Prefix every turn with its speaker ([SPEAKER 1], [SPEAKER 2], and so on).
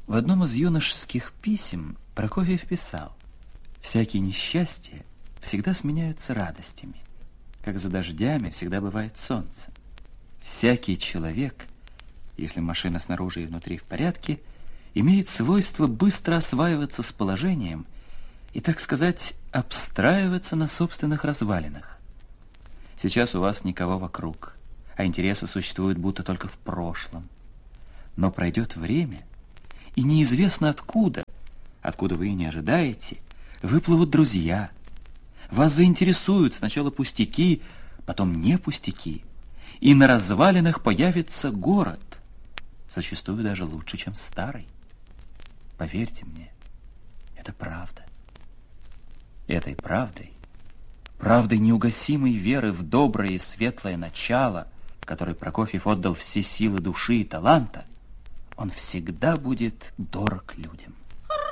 [SPEAKER 1] В одном из юношеских писем Прокофьев писал: «Всякие несчастья всегда сменяются радостями, как за дождями всегда бывает солнце. Всякий человек, если машина снаружи и внутри в порядке, имеет свойство быстро осваиваться с положением и, так сказать, обстраиваться на собственных развалинах. Сейчас у вас никого вокруг, а интересы существуют будто только в прошлом. Но пройдет время, и неизвестно откуда вы и не ожидаете, выплывут друзья. Вас заинтересуют сначала пустяки, потом не пустяки, и на развалинах появится город, зачастую даже лучше, чем старый. Поверьте мне, это правда. Этой правдой, правдой неугасимой веры в доброе и светлое начало, которой Прокофьев отдал все силы души и таланта, он всегда будет дорог людям».